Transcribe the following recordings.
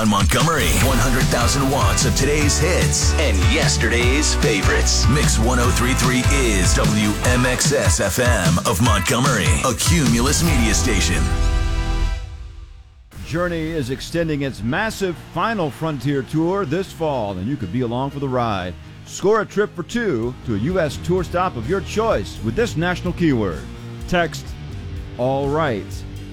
around Montgomery. 100,000 watts of today's hits and yesterday's favorites. Mix 103.3 is WMXS FM of Montgomery, a Cumulus media station. Journey is extending its massive Final Frontier tour this fall, and you could be along for the ride. Score a trip for two to a U.S. tour stop of your choice with this national keyword. Text All Right,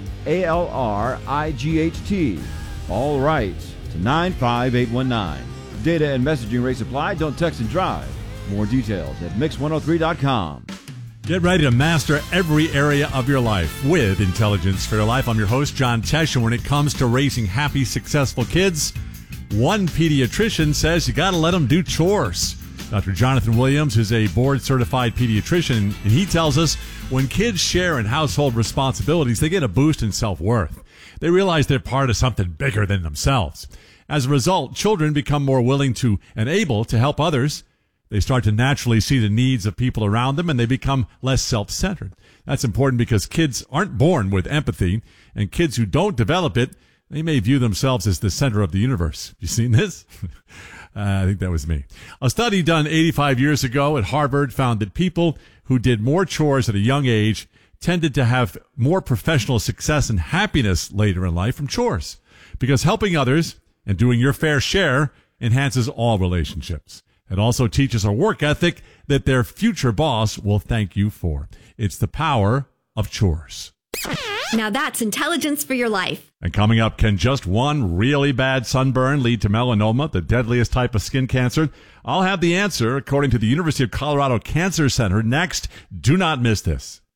ALRIGHT, All Right, to 95819. Data and messaging rates apply. Don't text and drive. More details at mix103.com. Get ready to master every area of your life with Intelligence for Your Life. I'm your host, John Tesh, and when it comes to raising happy, successful kids, one pediatrician says you got to let them do chores. Dr. Jonathan Williams is a board-certified pediatrician, and he tells us when kids share in household responsibilities, they get a boost in self-worth. They realize they're part of something bigger than themselves. As a result, children become more willing to and able to help others. They start to naturally see the needs of people around them, and they become less self-centered. That's important because kids aren't born with empathy, and kids who don't develop it, they may view themselves as the center of the universe. You seen this? I think that was me. A study done 85 years ago at Harvard found that people who did more chores at a young age tended to have more professional success and happiness later in life from chores, because helping others and doing your fair share enhances all relationships. It also teaches a work ethic that their future boss will thank you for. It's the power of chores. Now that's Intelligence for Your Life. And coming up, can just one really bad sunburn lead to melanoma, the deadliest type of skin cancer? I'll have the answer according to the University of Colorado Cancer Center next. Do not miss this.